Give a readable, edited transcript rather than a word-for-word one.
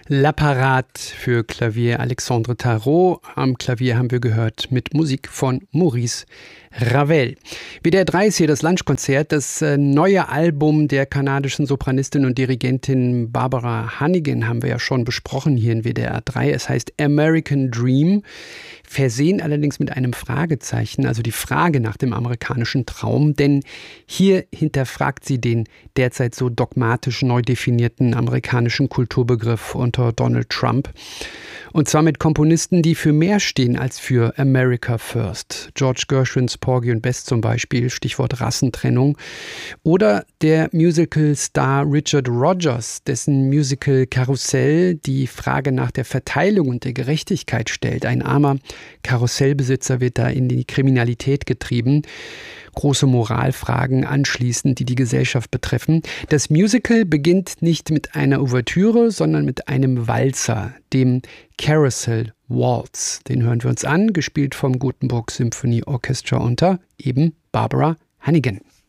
L'Apparat für Klavier Alexandre Tarot. Am Klavier haben wir gehört mit Musik von Maurice Ravel. WDR 3 ist hier das Lunchkonzert, das neue Album der kanadischen Sopranistin und Dirigentin Barbara Hannigan haben wir ja schon besprochen hier in WDR 3. Es heißt American Dream, versehen allerdings mit einem Fragezeichen, also die Frage nach dem amerikanischen Traum, denn hier hinterfragt sie den derzeit so dogmatisch neu definierten amerikanischen Kulturbegriff unter Donald Trump. Und zwar mit Komponisten, die für mehr stehen als für America First. George Gershwins Porgy und Bess zum Beispiel, Stichwort Rassentrennung. Oder der Musical-Star Richard Rodgers, dessen Musical Karussell die Frage nach der Verteilung und der Gerechtigkeit stellt. Ein armer Karussellbesitzer wird da in die Kriminalität getrieben. Große Moralfragen anschließend, die die Gesellschaft betreffen. Das Musical beginnt nicht mit einer Ouvertüre, sondern mit einem Walzer, dem Carousel Waltz. Den hören wir uns an, gespielt vom Gutenberg Symphony Orchestra unter eben Barbara Hannigan.